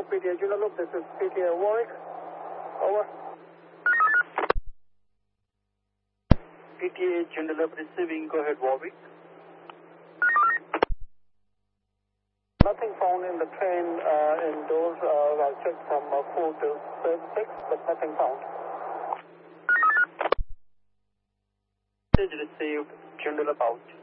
Hello, PTA Joondalup. This is PTA Warwick. Over. PTA Joondalup receiving. Go ahead, Warwick. Nothing found in the train indoors. I'll check from 4 to 6, but nothing found. Message received. Joondalup out.